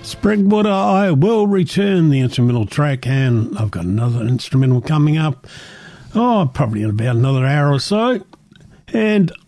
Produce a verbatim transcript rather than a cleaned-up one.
Springwater, I will return the instrumental track, and I've got another instrumental coming up, oh, probably in about another hour or so. And